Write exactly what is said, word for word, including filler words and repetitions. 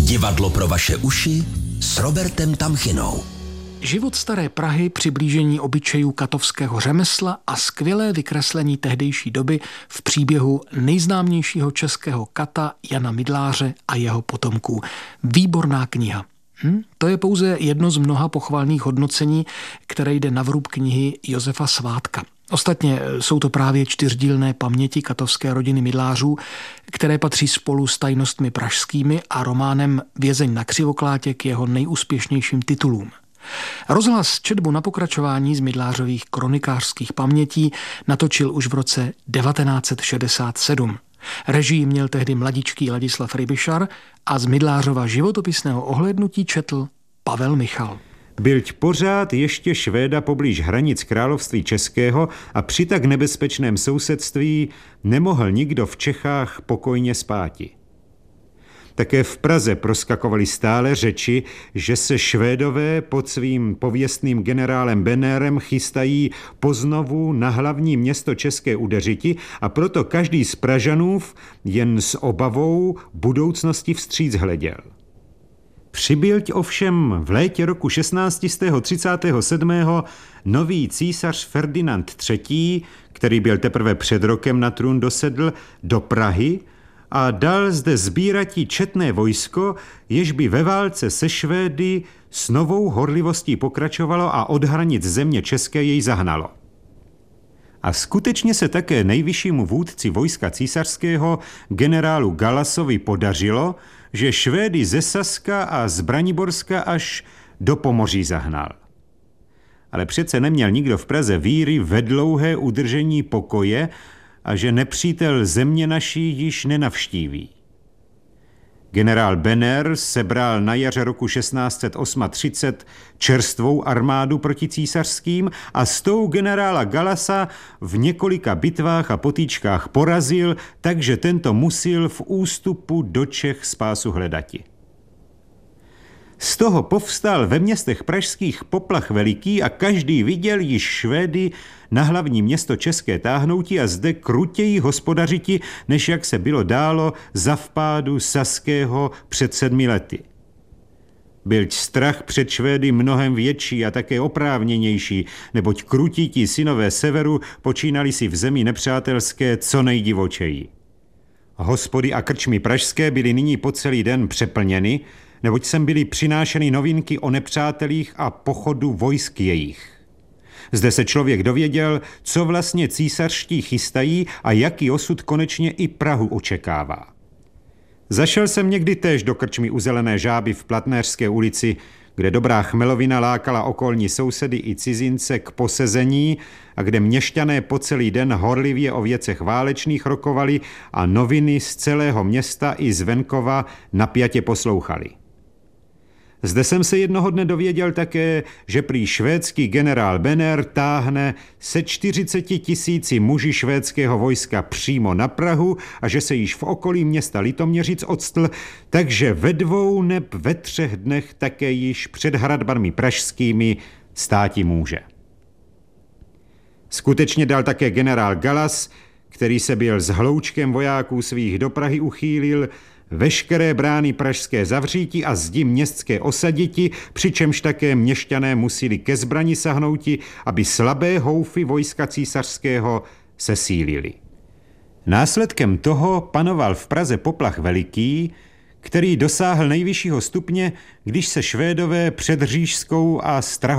Divadlo pro vaše uši s Robertem Tamchinou. Život staré Prahy, přiblížení obyčejů katovského řemesla a skvělé vykreslení tehdejší doby v příběhu nejznámějšího českého kata Jana Mydláře a jeho potomků. Výborná kniha. Hm? To je pouze jedno z mnoha pochvalných hodnocení, které jde na vrub knihy Josefa Svátka. Ostatně jsou to právě čtyřdílné paměti katovské rodiny Mydlářů, které patří spolu s tajnostmi pražskými a románem Vězeň na Křivoklátě k jeho nejúspěšnějším titulům. Rozhlas četbu na pokračování z Mydlářových kronikářských pamětí natočil už v roce devatenáct set šedesát sedm. Režii měl tehdy mladičký Ladislav Rybišar a z Mydlářova životopisného ohlédnutí četl Pavel Michal. Byť pořád ještě Švéda poblíž hranic království českého a při tak nebezpečném sousedství nemohl nikdo v Čechách pokojně spáti. Také v Praze proskakovaly stále řeči, že se Švédové pod svým pověstným generálem Benérem chystají poznovu na hlavní město české udeřiti a proto každý z Pražanův jen s obavou budoucnosti vstříc hleděl. Přibyl ovšem v létě roku šestnáct set třicátého sedmého nový císař Ferdinand třetí., který byl teprve před rokem na trůn dosedl, do Prahy a dal zde sbíratí četné vojsko, jež by ve válce se Švédy s novou horlivostí pokračovalo a od hranic země české jej zahnalo. A skutečně se také nejvyššímu vůdci vojska císařského, generálu Galasovi, podařilo, že Švédy ze Saska a z Braniborska až do Pomoří zahnal. Ale přece neměl nikdo v Praze víry ve dlouhé udržení pokoje a že nepřítel země naší již nenavštíví. Generál Benér sebral na jaře roku šestnáct set třicet osm čerstvou armádu proti císařským a s tou generála Galasa v několika bitvách a potýčkách porazil, takže tento musil v ústupu do Čech spásu hledati. Z toho povstal ve městech pražských poplach veliký a každý viděl již Švédy na hlavní město české táhnouti a zde krutěji hospodařiti, než jak se bylo dálo za vpádu saského před sedmi lety. Byť strach před Švédy mnohem větší a také oprávněnější, neboť krutití synové severu počínali si v zemi nepřátelské co nejdivočeji. Hospody a krčmy pražské byly nyní po celý den přeplněny, neboť sem byly přinášeny novinky o nepřátelích a pochodu vojsk jejich. Zde se člověk dověděl, co vlastně císařští chystají a jaký osud konečně i Prahu očekává. Zašel jsem někdy též do krčmy u Zelené žáby v Platnéřské ulici, kde dobrá chmelovina lákala okolní sousedy i cizince k posezení a kde měšťané po celý den horlivě o věcech válečných rokovali a noviny z celého města i z venkova napjatě poslouchali. Zde jsem se jednoho dne dověděl také, že prý švédský generál Benér táhne se čtyřiceti tisíci muži švédského vojska přímo na Prahu a že se již v okolí města Litoměřic odstl, takže ve dvou neb ve třech dnech také již před hradbami pražskými státi může. Skutečně dal také generál Galas, který se byl s hloučkem vojáků svých do Prahy uchýlil, veškeré brány pražské zavříti a zdi městské osaditi, přičemž také měšťané museli ke zbrani sahnouti, aby slabé houfy vojska císařského sesílili. Následkem toho panoval v Praze poplach veliký, který dosáhl nejvyššího stupně, když se Švédové před Říšskou a Strahou